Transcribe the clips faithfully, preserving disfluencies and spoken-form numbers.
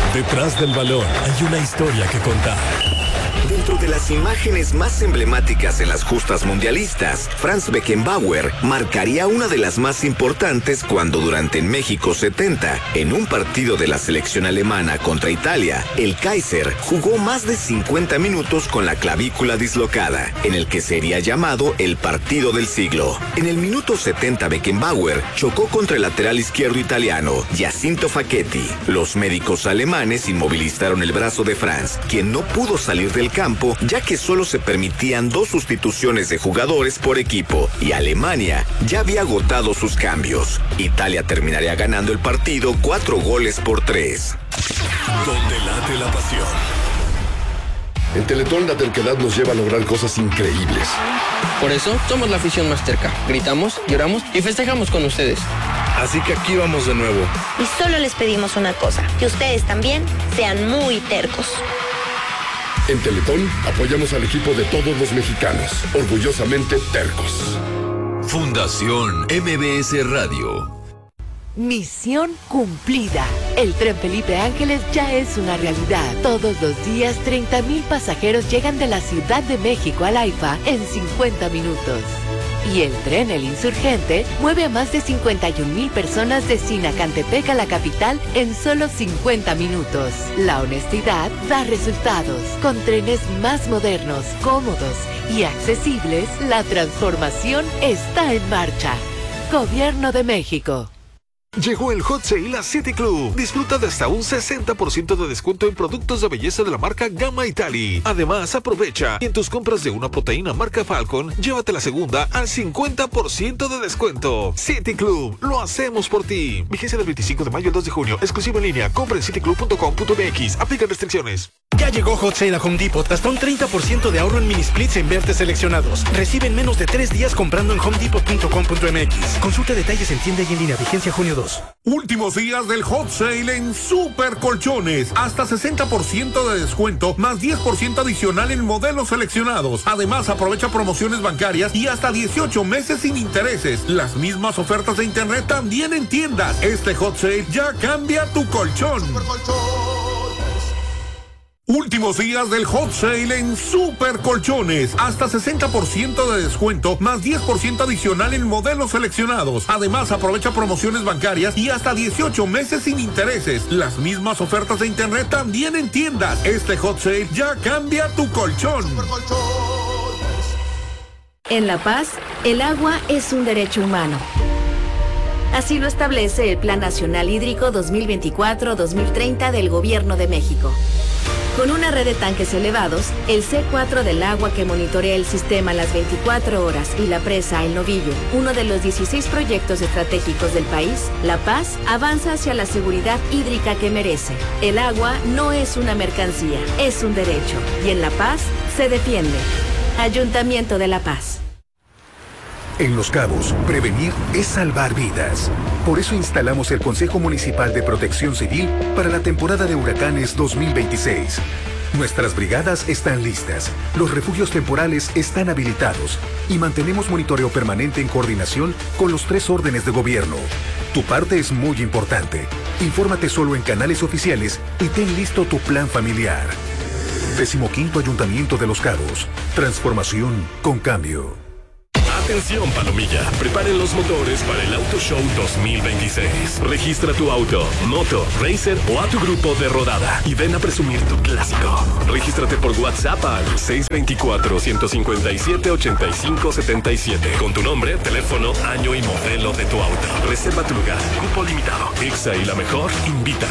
Detrás del balón hay una historia que contar. Dentro de las imágenes más emblemáticas en las justas mundialistas, Franz Beckenbauer marcaría una de las más importantes cuando durante en México setenta, en un partido de la selección alemana contra Italia, el Kaiser jugó más de cincuenta minutos con la clavícula dislocada, en el que sería llamado el partido del siglo. En el minuto setenta, Beckenbauer chocó contra el lateral izquierdo italiano, Giacinto Facchetti. Los médicos alemanes inmovilizaron el brazo de Franz, quien no pudo salir del campo, ya que solo se permitían dos sustituciones de jugadores por equipo, y Alemania ya había agotado sus cambios. Italia terminaría ganando el partido cuatro goles por tres. Donde late la pasión. En Teletón la terquedad nos lleva a lograr cosas increíbles. Por eso somos la afición más terca. Gritamos, lloramos y festejamos con ustedes. Así que aquí vamos de nuevo. Y solo les pedimos una cosa, que ustedes también sean muy tercos. En Teletón apoyamos al equipo de todos los mexicanos, orgullosamente tercos. Fundación M B S Radio. Misión cumplida. El tren Felipe Ángeles ya es una realidad. Todos los días, treinta mil pasajeros llegan de la Ciudad de México al AIFA en cincuenta minutos. Y el tren El Insurgente mueve a más de cincuenta y un mil personas de Sinacantepec a la capital en solo cincuenta minutos. La honestidad da resultados. Con trenes más modernos, cómodos y accesibles, la transformación está en marcha. Gobierno de México. Llegó el Hot Sale a City Club. Disfruta de hasta un sesenta por ciento de descuento en productos de belleza de la marca Gamma Italy. Además, aprovecha y en tus compras de una proteína marca Falcon, llévate la segunda al cincuenta por ciento de descuento. City Club, lo hacemos por ti. Vigencia del veinticinco de mayo al dos de junio. Exclusivo en línea. Compra en cityclub punto com punto m x. Aplica restricciones. Ya llegó Hot Sale a Home Depot. Hasta un treinta por ciento de ahorro en mini splits en verdes seleccionados. Recibe en menos de tres días comprando en home depot punto com punto m x. Consulta detalles en tienda y en línea. Vigencia junio dos. Últimos días del Hot Sale en Super Colchones. Hasta sesenta por ciento de descuento, más diez por ciento adicional en modelos seleccionados. Además, aprovecha promociones bancarias y hasta dieciocho meses sin intereses. Las mismas ofertas de internet también en tiendas. Este Hot Sale ya cambia tu colchón. Últimos días del Hot Sale en Super Colchones. Hasta sesenta por ciento de descuento, más diez por ciento adicional en modelos seleccionados. Además, aprovecha promociones bancarias y hasta dieciocho meses sin intereses. Las mismas ofertas de internet también en tiendas. Este Hot Sale ya cambia tu colchón. En La Paz, el agua es un derecho humano. Así lo establece el Plan Nacional Hídrico dos mil veinticuatro a dos mil treinta del Gobierno de México. Con una red de tanques elevados, el C cuatro del agua que monitorea el sistema las veinticuatro horas y la presa El Novillo, uno de los dieciséis proyectos estratégicos del país, La Paz avanza hacia la seguridad hídrica que merece. El agua no es una mercancía, es un derecho. Y en La Paz se defiende. Ayuntamiento de La Paz. En Los Cabos, prevenir es salvar vidas. Por eso instalamos el Consejo Municipal de Protección Civil para la temporada de huracanes dos mil veintiséis. Nuestras brigadas están listas, los refugios temporales están habilitados y mantenemos monitoreo permanente en coordinación con los tres órdenes de gobierno. Tu parte es muy importante. Infórmate solo en canales oficiales y ten listo tu plan familiar. Decimoquinto Ayuntamiento de Los Cabos. Transformación con cambio. Atención, Palomilla, preparen los motores para el Auto Show dos mil veintiséis. Registra tu auto, moto, racer o a tu grupo de rodada y ven a presumir tu clásico. Regístrate por WhatsApp al seis dos cuatro, uno cinco siete, ocho cinco siete siete con tu nombre, teléfono, año y modelo de tu auto. Reserva tu lugar, grupo limitado. Exa y la mejor invitan.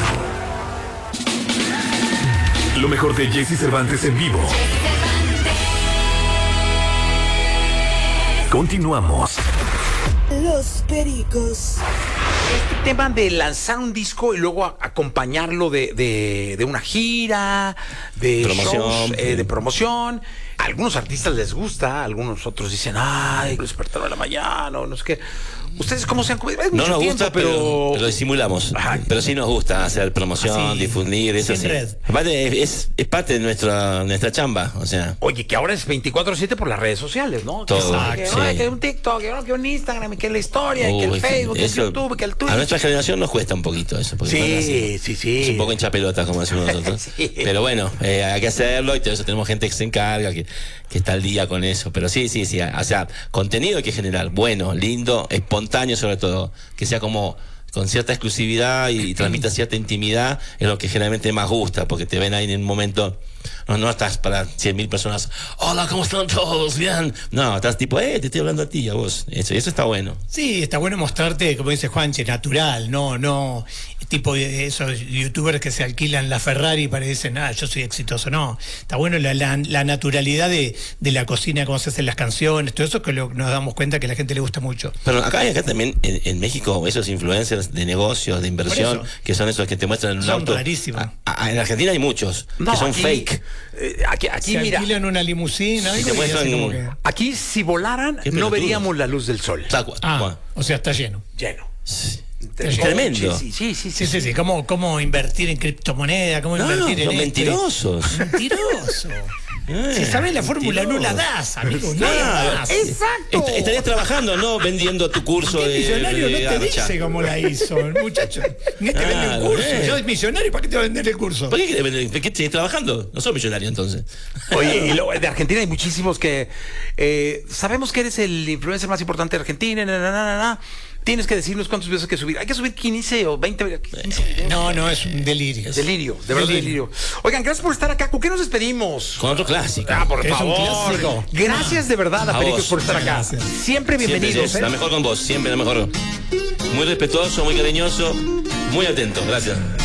Lo mejor de Jesse Cervantes en vivo. Continuamos. Los Pericos. Este tema de lanzar un disco y luego a, acompañarlo de, de, de una gira, de promoción, shows, eh, de promoción. a algunos artistas les gusta, algunos otros dicen, ay, despertar a la mañana, o no sé qué. ¿Ustedes cómo se han comido? No nos tiempo, gusta, pero, pero, pero disimulamos. Ajá. Pero sí nos gusta hacer promoción, así, difundir, eso sí. Aparte, es, es parte de nuestra, nuestra chamba, o sea. Oye, que ahora es veinticuatro siete por las redes sociales, ¿no? Todo. Que, sí. que, que un TikTok, que, que un Instagram, que la historia, Uy, que el Facebook, eso, que el YouTube, que el Twitter. A nuestra generación nos cuesta un poquito eso. Sí, sí, sí. Es un poco hincha pelota, como decimos nosotros. Sí. Pero bueno, eh, hay que hacerlo y todo eso tenemos gente que se encarga, que, que está al día con eso. Pero sí, sí, sí. O sea, contenido hay que generar, bueno, lindo, espontáneo sobre todo. Que sea como con cierta exclusividad y transmita cierta intimidad, es lo que generalmente más gusta, porque te ven ahí en un momento, no, no estás para cien mil personas, hola, ¿cómo están todos? Bien. No, estás tipo, eh, te estoy hablando a ti, a vos. Eso, y eso está bueno. Sí, está bueno mostrarte, como dice Juanche, natural, no, no, tipo de esos youtubers que se alquilan la Ferrari para decir, ah, yo soy exitoso. No, está bueno la, la, la naturalidad de, de la cocina, cómo se hacen las canciones, todo eso que lo, nos damos cuenta que a la gente le gusta mucho. Pero acá, acá también, en, en México, esos influencers de negocios, de inversión, que son esos que te muestran en un son auto. Rarísimos. A, a, en Argentina hay muchos no, que son aquí, fake. Eh, aquí, aquí se mira. alquilan una limusina. Y te muestran, y que... Aquí, si volaran, no veríamos la luz del sol. Ah, o sea, está lleno. Lleno. Sí. Es tremendo. Sí, sí, sí, sí, sí, sí. ¿Cómo, cómo invertir en criptomoneda? ¿Cómo no, invertir en son mentirosos. Esto? Mentiroso. Eh, si sabes la fórmula, no la das, amigo. No la das. Exacto. Est estarías trabajando, no vendiendo tu curso de. Millonario de no te archa. dice cómo la hizo, muchacho. Ni te vende un curso. Eh. Yo soy millonario, ¿para qué te va a vender el curso? ¿Para qué quieres vender? ¿Para qué sigues trabajando? No soy millonario entonces. Oye, y lo, de Argentina hay muchísimos que. Eh, sabemos que eres el influencer más importante de Argentina. Na, na, na, na, na. Tienes que decirnos cuántos videos hay que subir. Hay que subir quince o veinte. quince, no, no, es un delirio. Delirio, de verdad delirio. Oigan, gracias por estar acá. ¿Con qué nos despedimos? Con otro clásico. Ah, por es favor. Un clásico. Gracias de verdad a, a Pericos por estar acá. Gracias. Siempre bienvenidos. Siempre, ¿eh? La mejor con vos, siempre la mejor. Muy respetuoso, muy cariñoso, muy atento. Gracias.